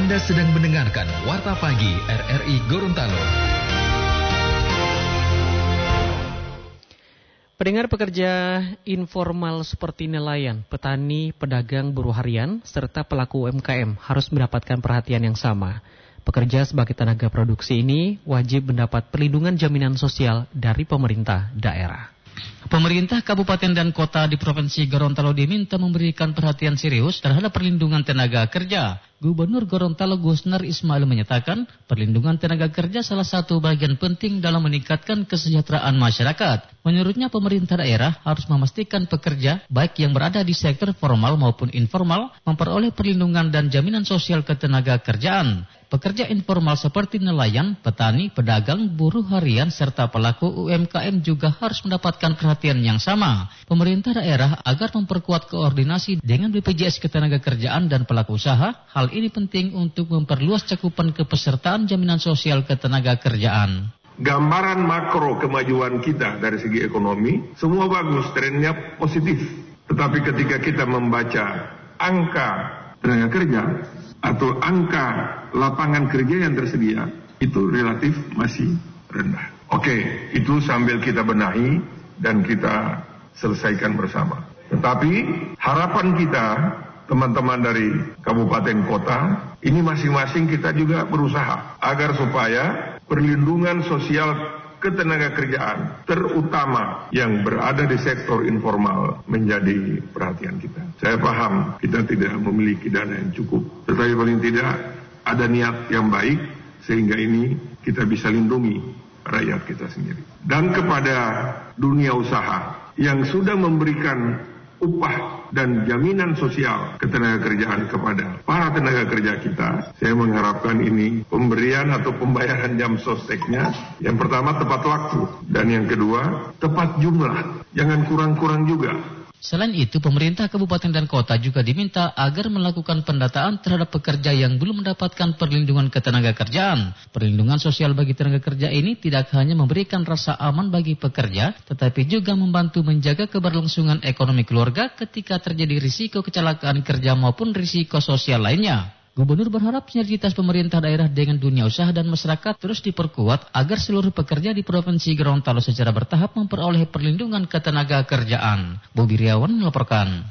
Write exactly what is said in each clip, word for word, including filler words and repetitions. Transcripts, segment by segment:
Anda sedang mendengarkan Warta Pagi R R I Gorontalo. Pendengar pekerja informal seperti nelayan, petani, pedagang, buruh harian, serta pelaku U M K M harus mendapatkan perhatian yang sama. Pekerja sebagai tenaga produksi ini wajib mendapat perlindungan jaminan sosial dari pemerintah daerah. Pemerintah kabupaten dan kota di Provinsi Gorontalo diminta memberikan perhatian serius terhadap perlindungan tenaga kerja. Gubernur Gorontalo Gusnar Ismail menyatakan perlindungan tenaga kerja salah satu bagian penting dalam meningkatkan kesejahteraan masyarakat. Menurutnya pemerintah daerah harus memastikan pekerja baik yang berada di sektor formal maupun informal memperoleh perlindungan dan jaminan sosial ketenaga kerjaan. Pekerja informal seperti nelayan, petani, pedagang, buruh harian, serta pelaku U M K M juga harus mendapatkan perhatian yang sama. Pemerintah daerah agar memperkuat koordinasi dengan B P J S Ketenagakerjaan dan pelaku usaha. Hal ini penting untuk memperluas cakupan kepesertaan jaminan sosial ketenagakerjaan. Gambaran makro kemajuan kita dari segi ekonomi, semua bagus, trennya positif. Tetapi ketika kita membaca angka tenaga kerja atau angka lapangan kerja yang tersedia, itu relatif masih rendah. Oke, itu sambil kita benahi dan kita selesaikan bersama. Tetapi harapan kita, teman-teman dari kabupaten kota, ini masing-masing kita juga berusaha agar supaya perlindungan sosial ketenagakerjaan terutama yang berada di sektor informal menjadi perhatian kita. Saya paham kita tidak memiliki dana yang cukup, tetapi paling tidak ada niat yang baik sehingga ini kita bisa lindungi rakyat kita sendiri. Dan kepada dunia usaha yang sudah memberikan upah dan jaminan sosial ketenagakerjaan kepada para tenaga kerja kita, saya mengharapkan ini pemberian atau pembayaran jam sosteknya yang pertama tepat waktu dan yang kedua tepat jumlah, jangan kurang-kurang juga. Selain itu, pemerintah kabupaten dan kota juga diminta agar melakukan pendataan terhadap pekerja yang belum mendapatkan perlindungan ketenagakerjaan. Perlindungan sosial bagi tenaga kerja ini tidak hanya memberikan rasa aman bagi pekerja, tetapi juga membantu menjaga keberlangsungan ekonomi keluarga ketika terjadi risiko kecelakaan kerja maupun risiko sosial lainnya. Gubernur berharap sinergitas pemerintah daerah dengan dunia usaha dan masyarakat terus diperkuat agar seluruh pekerja di Provinsi Gorontalo secara bertahap memperoleh perlindungan ketenaga kerjaan. Bobi Riawan melaporkan.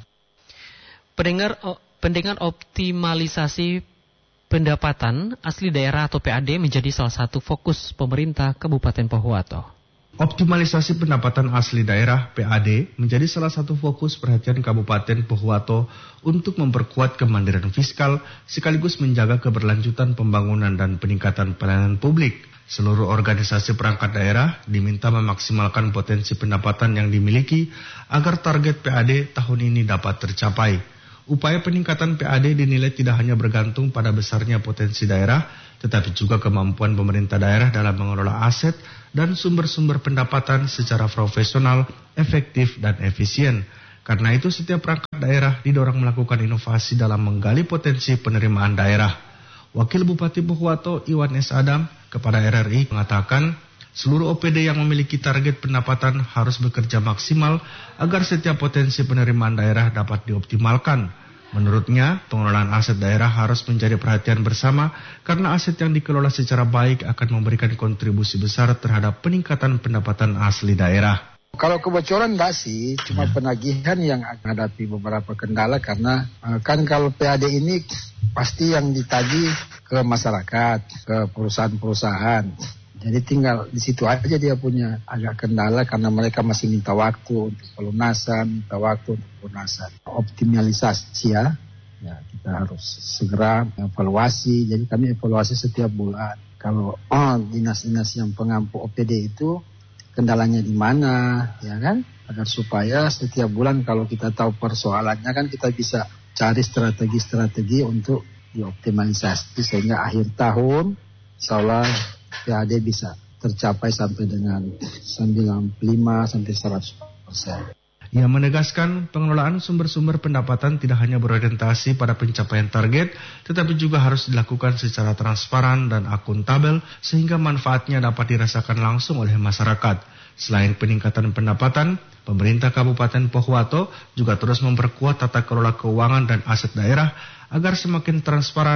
Pendengar, pendengar optimalisasi pendapatan asli daerah atau P A D menjadi salah satu fokus pemerintah Kabupaten Pohuwato. Optimalisasi pendapatan asli daerah P A D menjadi salah satu fokus perhatian Kabupaten Pohuwato untuk memperkuat kemandirian fiskal sekaligus menjaga keberlanjutan pembangunan dan peningkatan pelayanan publik. Seluruh organisasi perangkat daerah diminta memaksimalkan potensi pendapatan yang dimiliki agar target P A D tahun ini dapat tercapai. Upaya peningkatan P A D dinilai tidak hanya bergantung pada besarnya potensi daerah, tetapi juga kemampuan pemerintah daerah dalam mengelola aset dan sumber-sumber pendapatan secara profesional, efektif, dan efisien. Karena itu setiap perangkat daerah didorong melakukan inovasi dalam menggali potensi penerimaan daerah. Wakil Bupati Pohuwato Iwan S. Adam kepada R R I mengatakan, seluruh O P D yang memiliki target pendapatan harus bekerja maksimal agar setiap potensi penerimaan daerah dapat dioptimalkan. Menurutnya, pengelolaan aset daerah harus menjadi perhatian bersama karena aset yang dikelola secara baik akan memberikan kontribusi besar terhadap peningkatan pendapatan asli daerah. Kalau kebocoran enggak sih, cuma penagihan yang menghadapi beberapa kendala karena kan kalau P A D ini pasti yang ditagih ke masyarakat, ke perusahaan-perusahaan. Jadi tinggal di situ aja dia punya agak kendala karena mereka masih minta waktu untuk pelunasan, minta waktu untuk pelunasan. Optimalisasi ya, ya kita harus segera evaluasi. Jadi kami evaluasi setiap bulan. Kalau oh, dinas-dinas yang pengampu O P D itu kendalanya di mana, ya kan? Agar supaya setiap bulan kalau kita tahu persoalannya kan kita bisa cari strategi-strategi untuk dioptimalisasi sehingga akhir tahun insya Allah P A D bisa tercapai sampai dengan sembilan puluh lima sampai seratus persen. Ia menegaskan pengelolaan sumber-sumber pendapatan tidak hanya berorientasi pada pencapaian target, tetapi juga harus dilakukan secara transparan dan akuntabel sehingga manfaatnya dapat dirasakan langsung oleh masyarakat. Selain peningkatan pendapatan, pemerintah Kabupaten Pohuwato juga terus memperkuat tata kelola keuangan dan aset daerah agar semakin transparan,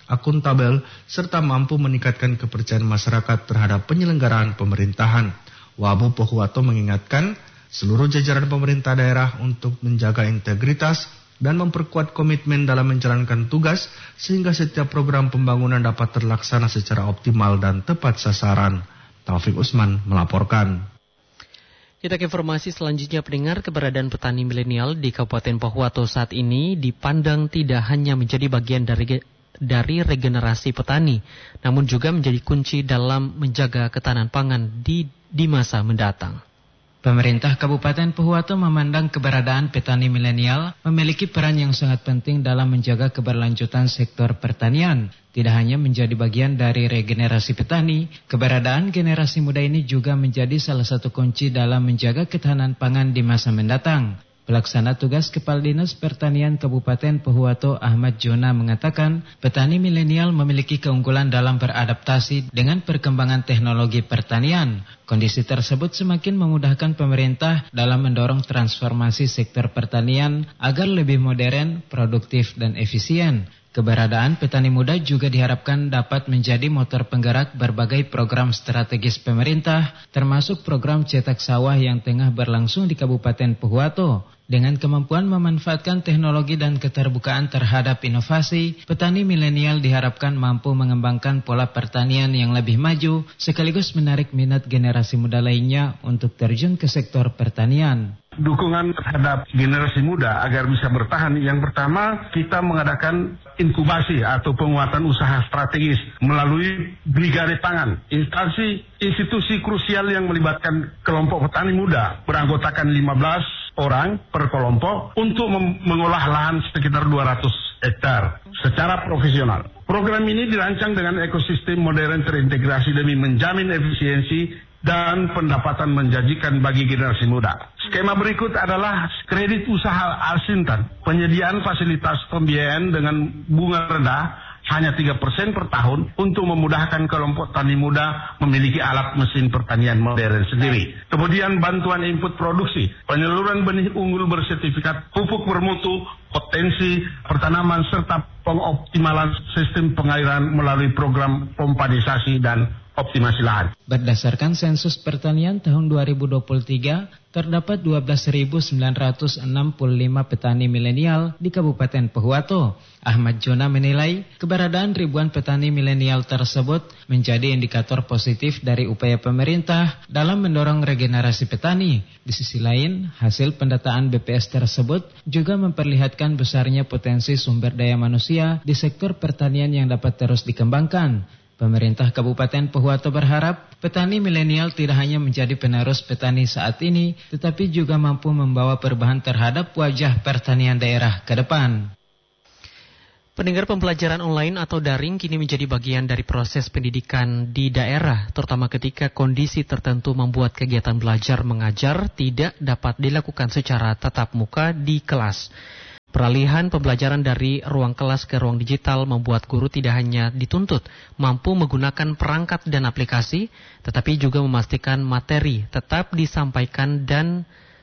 akuntabel, serta mampu meningkatkan kepercayaan masyarakat terhadap penyelenggaraan pemerintahan. Wabu Pohuwato mengingatkan seluruh jajaran pemerintah daerah untuk menjaga integritas dan memperkuat komitmen dalam menjalankan tugas sehingga setiap program pembangunan dapat terlaksana secara optimal dan tepat sasaran. Taufik Usman melaporkan. Kita ke informasi selanjutnya, pendengar. Keberadaan petani milenial di Kabupaten Pohuwato saat ini dipandang tidak hanya menjadi bagian dari dari regenerasi petani, namun juga menjadi kunci dalam menjaga ketahanan pangan di di masa mendatang. Pemerintah Kabupaten Pohuwato memandang keberadaan petani milenial memiliki peran yang sangat penting dalam menjaga keberlanjutan sektor pertanian. Tidak hanya menjadi bagian dari regenerasi petani, keberadaan generasi muda ini juga menjadi salah satu kunci dalam menjaga ketahanan pangan di masa mendatang. Pelaksana tugas Kepala Dinas Pertanian Kabupaten Pohuwato Ahmad Jona mengatakan, petani milenial memiliki keunggulan dalam beradaptasi dengan perkembangan teknologi pertanian. Kondisi tersebut semakin memudahkan pemerintah dalam mendorong transformasi sektor pertanian agar lebih modern, produktif, dan efisien. Keberadaan petani muda juga diharapkan dapat menjadi motor penggerak berbagai program strategis pemerintah, termasuk program cetak sawah yang tengah berlangsung di Kabupaten Pohuwato. Dengan kemampuan memanfaatkan teknologi dan keterbukaan terhadap inovasi, petani milenial diharapkan mampu mengembangkan pola pertanian yang lebih maju, sekaligus menarik minat generasi muda lainnya untuk terjun ke sektor pertanian. Dukungan terhadap generasi muda agar bisa bertahan. Yang pertama, kita mengadakan inkubasi atau penguatan usaha strategis melalui Brigade Pangan, instansi institusi krusial yang melibatkan kelompok petani muda beranggotakan lima belas orang per kelompok untuk mengolah lahan sekitar dua ratus hektar secara profesional. Program ini dirancang dengan ekosistem modern terintegrasi demi menjamin efisiensi dan pendapatan menjanjikan bagi generasi muda. Skema berikut adalah kredit usaha Alsintan, penyediaan fasilitas pembiayaan dengan bunga rendah hanya tiga persen per tahun untuk memudahkan kelompok tani muda memiliki alat mesin pertanian modern sendiri. Kemudian bantuan input produksi, penyaluran benih unggul bersertifikat, pupuk bermutu, potensi pertanaman, serta pengoptimalan sistem pengairan melalui program pompanisasi dan optimasi lahan. Berdasarkan sensus pertanian tahun dua ribu dua puluh tiga, terdapat dua belas ribu sembilan ratus enam puluh lima petani milenial di Kabupaten Pohuwato. Ahmad Jona menilai keberadaan ribuan petani milenial tersebut menjadi indikator positif dari upaya pemerintah dalam mendorong regenerasi petani. Di sisi lain, hasil pendataan B P S tersebut juga memperlihatkan besarnya potensi sumber daya manusia di sektor pertanian yang dapat terus dikembangkan. Pemerintah Kabupaten Pohuwato berharap petani milenial tidak hanya menjadi penerus petani saat ini, tetapi juga mampu membawa perubahan terhadap wajah pertanian daerah ke depan. Pendengar, pembelajaran online atau daring kini menjadi bagian dari proses pendidikan di daerah, terutama ketika kondisi tertentu membuat kegiatan belajar mengajar tidak dapat dilakukan secara tatap muka di kelas. Peralihan pembelajaran dari ruang kelas ke ruang digital membuat guru tidak hanya dituntut mampu menggunakan perangkat dan aplikasi, tetapi juga memastikan materi tetap disampaikan dan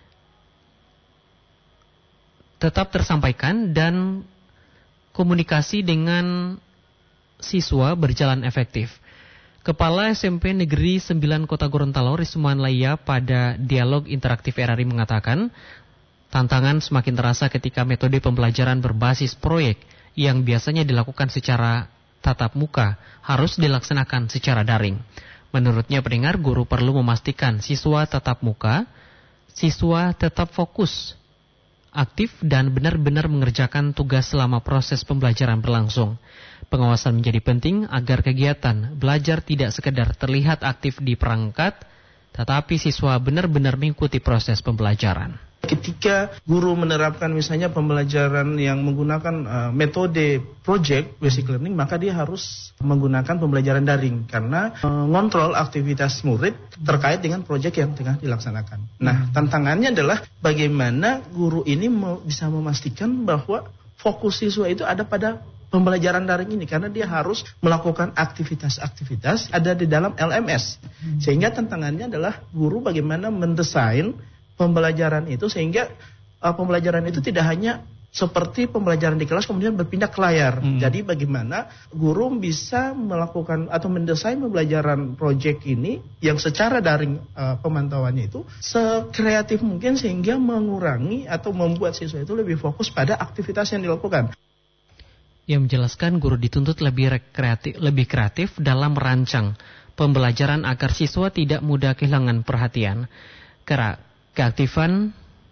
tetap tersampaikan dan komunikasi dengan siswa berjalan efektif. Kepala S M P Negeri sembilan Kota Gorontalo, Risman Laya, pada Dialog Interaktif R R I mengatakan, tantangan semakin terasa ketika metode pembelajaran berbasis proyek yang biasanya dilakukan secara tatap muka harus dilaksanakan secara daring. Menurutnya pendengar, guru perlu memastikan siswa tatap muka, siswa tetap fokus, aktif dan benar-benar mengerjakan tugas selama proses pembelajaran berlangsung. Pengawasan menjadi penting agar kegiatan belajar tidak sekedar terlihat aktif di perangkat, tetapi siswa benar-benar mengikuti proses pembelajaran. Ketika guru menerapkan misalnya pembelajaran yang menggunakan uh, metode project basic learning, maka dia harus menggunakan pembelajaran daring karena mengontrol uh, aktivitas murid terkait dengan project yang tengah dilaksanakan. Nah, tantangannya adalah bagaimana guru ini me- bisa memastikan bahwa fokus siswa itu ada pada pembelajaran daring ini, karena dia harus melakukan aktivitas-aktivitas ada di dalam L M S. Sehingga tantangannya adalah guru bagaimana mendesain pembelajaran itu sehingga uh, pembelajaran itu tidak hanya seperti pembelajaran di kelas kemudian berpindah ke layar. Hmm. Jadi bagaimana guru bisa melakukan atau mendesain pembelajaran proyek ini yang secara daring uh, pemantauannya itu sekreatif mungkin sehingga mengurangi atau membuat siswa itu lebih fokus pada aktivitas yang dilakukan. Ia menjelaskan guru dituntut lebih kreatif, lebih kreatif dalam merancang pembelajaran agar siswa tidak mudah kehilangan perhatian. Kera, keaktifan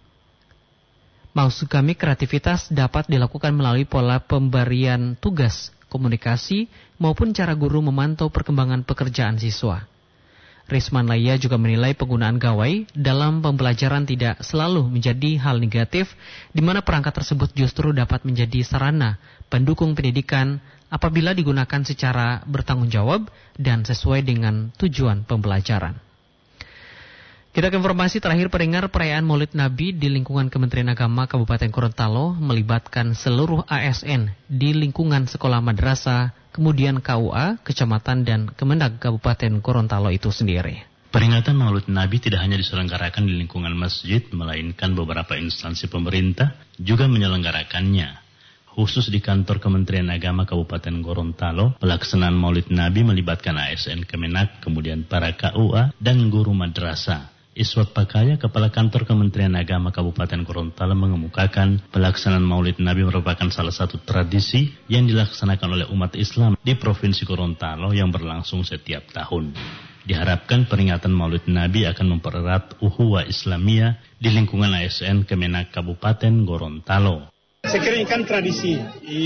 Maksud kami kreativitas dapat dilakukan melalui pola pemberian tugas, komunikasi, maupun cara guru memantau perkembangan pekerjaan siswa. Risman Laya juga menilai penggunaan gawai dalam pembelajaran tidak selalu menjadi hal negatif, di mana perangkat tersebut justru dapat menjadi sarana pendukung pendidikan apabila digunakan secara bertanggung jawab dan sesuai dengan tujuan pembelajaran. Kita ke informasi terakhir. Pendengar, perayaan Maulid Nabi di lingkungan Kementerian Agama Kabupaten Gorontalo melibatkan seluruh A S N di lingkungan sekolah madrasah, kemudian K U A, kecamatan dan Kemendag Kabupaten Gorontalo itu sendiri. Peringatan Maulid Nabi tidak hanya diselenggarakan di lingkungan masjid, melainkan beberapa instansi pemerintah juga menyelenggarakannya. Khusus di kantor Kementerian Agama Kabupaten Gorontalo, pelaksanaan Maulid Nabi melibatkan A S N Kemenak, kemudian para K U A dan guru madrasah. Iswat Pakaya, Kepala Kantor Kementerian Agama Kabupaten Gorontalo mengemukakan pelaksanaan Maulid Nabi merupakan salah satu tradisi yang dilaksanakan oleh umat Islam di Provinsi Gorontalo yang berlangsung setiap tahun. Diharapkan peringatan Maulid Nabi akan mempererat ukhuwah Islamiyah di lingkungan A S N Kemenak Kabupaten Gorontalo. Saya kira ini kan tradisi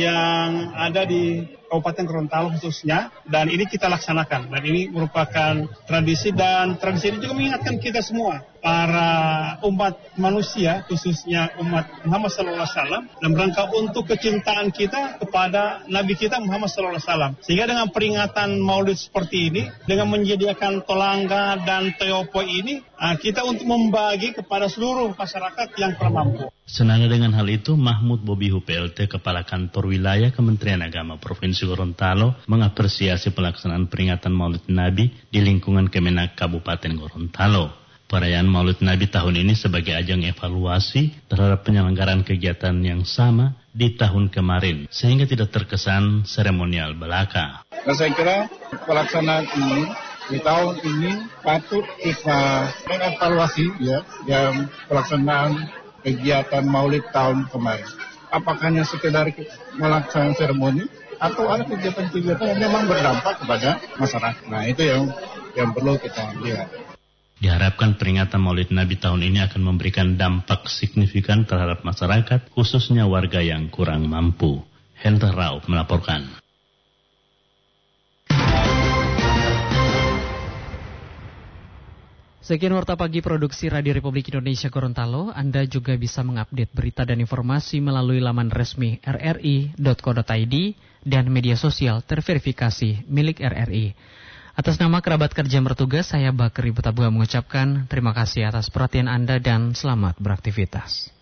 yang ada di Kabupaten Gorontalo khususnya, dan ini kita laksanakan. Dan ini merupakan tradisi, dan tradisi ini juga mengingatkan kita semua, para umat manusia, khususnya umat Muhammad sallallahu alaihi wasallam, dalam rangka untuk kecintaan kita kepada Nabi kita Muhammad sallallahu alaihi wasallam. Sehingga dengan peringatan Maulid seperti ini, dengan menyediakan tolangga dan teopo ini, kita untuk membagi kepada seluruh masyarakat yang kurang mampu. Senada dengan hal itu, Mahmud Bobihu P L T Kepala Kantor Wilayah Kementerian Agama Provinsi Gorontalo mengapresiasi pelaksanaan peringatan Maulid Nabi di lingkungan Kemenak Kabupaten Gorontalo. Perayaan Maulid Nabi tahun ini sebagai ajang evaluasi terhadap penyelenggaraan kegiatan yang sama di tahun kemarin, sehingga tidak terkesan seremonial belaka. Dan saya kira pelaksanaan ini di tahun ini patut kita mengevaluasi ya, yang pelaksanaan kegiatan Maulid tahun kemarin. Apakah hanya sekedar melaksanakan seremoni atau ada kegiatan-kegiatan yang memang berdampak kepada masyarakat. Nah, itu yang yang perlu kita lihat. Diharapkan peringatan Maulid Nabi tahun ini akan memberikan dampak signifikan terhadap masyarakat, khususnya warga yang kurang mampu. Hendra Rauf melaporkan. Sekian Warta Pagi Produksi Radio Republik Indonesia Gorontalo. Anda juga bisa mengupdate berita dan informasi melalui laman resmi r r i dot co dot i d dan media sosial terverifikasi milik R R I. Atas nama kerabat kerja bertugas, saya Bakri Betabuha mengucapkan terima kasih atas perhatian Anda dan selamat beraktivitas.